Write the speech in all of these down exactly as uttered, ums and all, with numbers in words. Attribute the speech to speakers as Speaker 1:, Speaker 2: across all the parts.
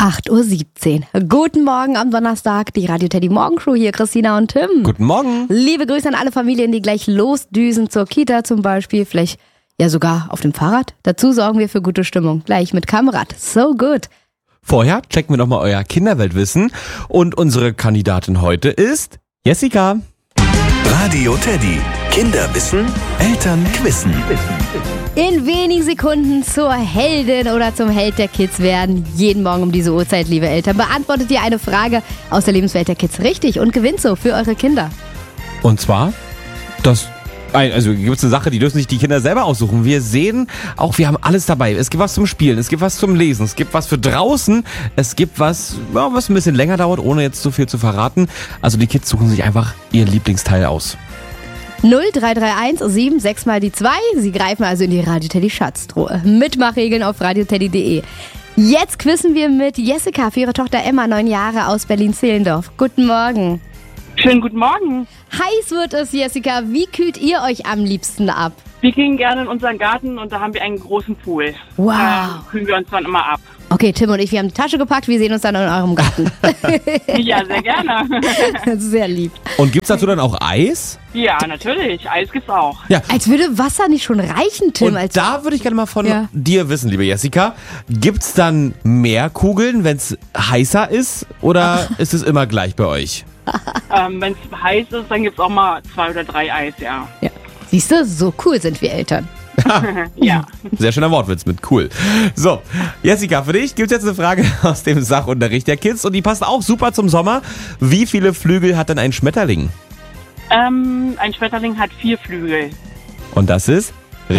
Speaker 1: acht Uhr siebzehn. Guten Morgen am Donnerstag, die Radio Teddy Morgenshow hier, Christina und Tim.
Speaker 2: Guten Morgen.
Speaker 1: Liebe Grüße an alle Familien, die gleich losdüsen zur Kita zum Beispiel, vielleicht ja sogar auf dem Fahrrad. Dazu sorgen wir für gute Stimmung, gleich mit Kamrad. So good.
Speaker 2: Vorher checken wir nochmal euer Kinderweltwissen und unsere Kandidatin heute ist Jessica.
Speaker 3: Radio Teddy. Kinderwissen, Eltern quissen.
Speaker 1: In wenigen Sekunden zur Heldin oder zum Held der Kids werden. Jeden Morgen um diese Uhrzeit, liebe Eltern, beantwortet ihr eine Frage aus der Lebenswelt der Kids richtig und gewinnt so für eure Kinder.
Speaker 2: Und zwar, das, also gibt es eine Sache, die dürfen sich die Kinder selber aussuchen. Wir sehen auch, wir haben alles dabei. Es gibt was zum Spielen, es gibt was zum Lesen, es gibt was für draußen, es gibt was, ja, was ein bisschen länger dauert, ohne jetzt zu viel zu verraten. Also die Kids suchen sich einfach ihr Lieblingsteil aus.
Speaker 1: null drei drei eins sieben sechs mal die zwei. Sie greifen also in die Radio Teddy Schatztruhe. Mitmachregeln auf radioteddy punkt de. Jetzt quizzen wir mit Jessica für ihre Tochter Emma, neun Jahre, aus Berlin-Zehlendorf. Guten Morgen.
Speaker 4: Schönen guten Morgen.
Speaker 1: Heiß wird es, Jessica. Wie kühlt ihr euch am liebsten ab?
Speaker 4: Wir gehen gerne in unseren Garten und da haben wir einen großen Pool.
Speaker 1: Wow.
Speaker 4: Da kühlen wir uns dann immer ab.
Speaker 1: Okay, Tim und ich, wir haben die Tasche gepackt. Wir sehen uns dann in eurem Garten.
Speaker 4: Ja, sehr gerne.
Speaker 1: Sehr lieb.
Speaker 2: Und gibt's dazu dann auch Eis?
Speaker 4: Ja, natürlich. Eis gibt's auch.
Speaker 2: Ja.
Speaker 1: Als würde Wasser nicht schon reichen, Tim.
Speaker 2: Und
Speaker 1: als
Speaker 2: da würde ich gerne mal von
Speaker 1: Ja.
Speaker 2: dir wissen, liebe Jessica. Gibt's dann mehr Kugeln, wenn's heißer ist? Oder ist es immer gleich bei euch?
Speaker 4: Ähm, Wenn es heiß ist, dann gibt's auch mal zwei oder drei Eis, ja.
Speaker 1: Ja. Siehst du, so cool sind wir Eltern.
Speaker 4: Ja.
Speaker 2: Sehr schöner Wortwitz mit cool. So, Jessica, für dich gibt's jetzt eine Frage aus dem Sachunterricht der Kids und die passt auch super zum Sommer. Wie viele Flügel hat denn ein Schmetterling?
Speaker 4: Ähm, ein Schmetterling hat vier Flügel.
Speaker 2: Und das ist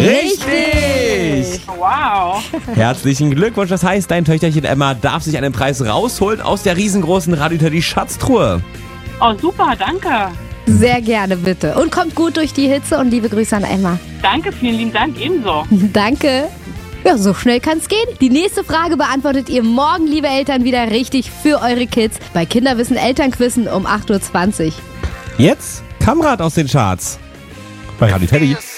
Speaker 2: richtig!
Speaker 4: Wow.
Speaker 2: Herzlichen Glückwunsch, das heißt, dein Töchterchen Emma darf sich einen Preis rausholen aus der riesengroßen Radio Teddy Schatztruhe.
Speaker 4: Oh, super, danke.
Speaker 1: Sehr gerne, bitte. Und kommt gut durch die Hitze und liebe Grüße an Emma.
Speaker 4: Danke, vielen lieben Dank, ebenso.
Speaker 1: Danke. Ja, so schnell kann's gehen. Die nächste Frage beantwortet ihr morgen, liebe Eltern, wieder richtig für eure Kids bei Kinderwissen Elternquissen um acht Uhr zwanzig.
Speaker 2: Jetzt Kamrad aus den Charts bei Radio Teddy.